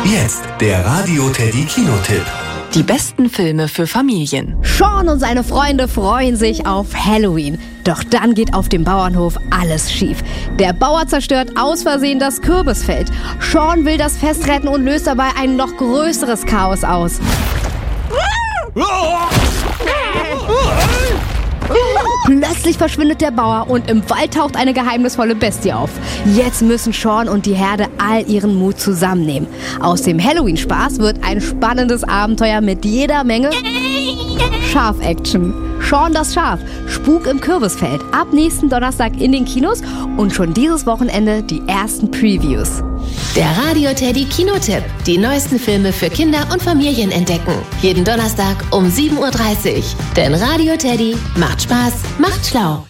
Jetzt der Radio Teddy Kinotipp. Die besten Filme für Familien. Sean und seine Freunde freuen sich auf Halloween. Doch dann geht auf dem Bauernhof alles schief. Der Bauer zerstört aus Versehen das Kürbisfeld. Sean will das Fest retten und löst dabei ein noch größeres Chaos aus. Plötzlich verschwindet der Bauer und im Wald taucht eine geheimnisvolle Bestie auf. Jetzt müssen Sean und die Herde all ihren Mut zusammennehmen. Aus dem Halloween-Spaß wird ein spannendes Abenteuer mit jeder Menge Schaf-Action. Sean das Schaf, Spuk im Kürbisfeld. Ab nächsten Donnerstag in den Kinos und schon dieses Wochenende die ersten Previews. Der Radio Teddy Kinotipp. Die neuesten Filme für Kinder und Familien entdecken. Jeden Donnerstag um 7:30 Uhr. Denn Radio Teddy macht Spaß, macht schlau.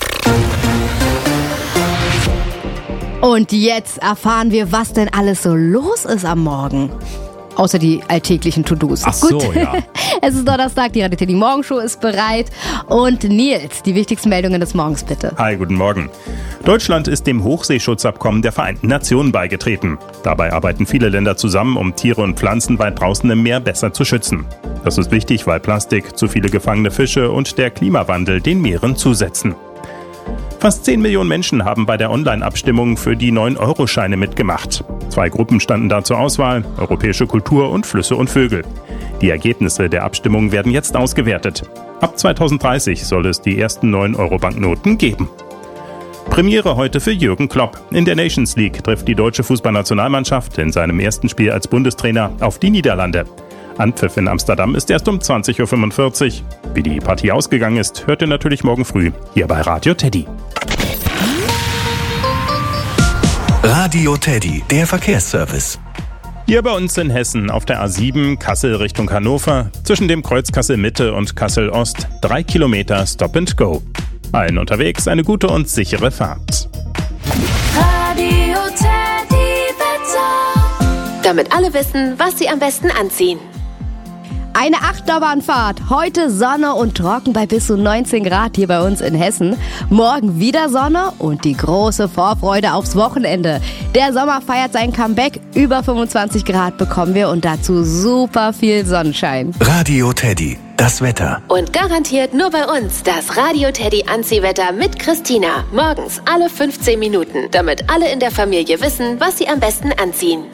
Und jetzt erfahren wir, was denn alles so los ist am Morgen. Außer die alltäglichen To-Dos. Ach so, ja. Es ist Donnerstag, die Radio Teddy Morgenshow ist bereit. Und Nils, die wichtigsten Meldungen des Morgens bitte. Hi, guten Morgen. Deutschland ist dem Hochseeschutzabkommen der Vereinten Nationen beigetreten. Dabei arbeiten viele Länder zusammen, um Tiere und Pflanzen weit draußen im Meer besser zu schützen. Das ist wichtig, weil Plastik, zu viele gefangene Fische und der Klimawandel den Meeren zusetzen. Fast 10 Millionen Menschen haben bei der Online-Abstimmung für die 9-Euro-Scheine mitgemacht. 2 Gruppen standen da zur Auswahl: europäische Kultur und Flüsse und Vögel. Die Ergebnisse der Abstimmung werden jetzt ausgewertet. Ab 2030 soll es die ersten 9-Euro-Banknoten geben. Premiere heute für Jürgen Klopp. In der Nations League trifft die deutsche Fußballnationalmannschaft in seinem ersten Spiel als Bundestrainer auf die Niederlande. Anpfiff in Amsterdam ist erst um 20:45 Uhr. Wie die Partie ausgegangen ist, hört ihr natürlich morgen früh hier bei Radio Teddy. Radio Teddy, der Verkehrsservice. Hier bei uns in Hessen auf der A7 Kassel Richtung Hannover, zwischen dem Kreuz Kassel Mitte und Kassel Ost 3 Kilometer Stop and Go. Allen unterwegs eine gute und sichere Fahrt. Radio Teddy Wetter. Damit alle wissen, was sie am besten anziehen. Eine Achterbahnfahrt. Heute Sonne und trocken bei bis zu 19 Grad hier bei uns in Hessen. Morgen wieder Sonne und die große Vorfreude aufs Wochenende. Der Sommer feiert sein Comeback. Über 25 Grad bekommen wir und dazu super viel Sonnenschein. Radio Teddy, das Wetter. Und garantiert nur bei uns das Radio Teddy Anziehwetter mit Christina. Morgens alle 15 Minuten, damit alle in der Familie wissen, was sie am besten anziehen.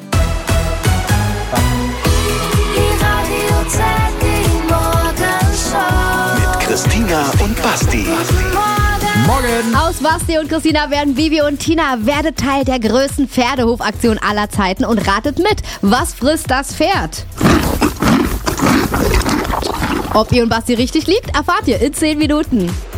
Mit Christina und Basti. Morgen. Aus Basti und Christina werden Bibi und Tina. Werdet Teil der größten Pferdehofaktion aller Zeiten und ratet mit. Was frisst das Pferd? Ob ihr und Basti richtig liegt, erfahrt ihr in 10 Minuten.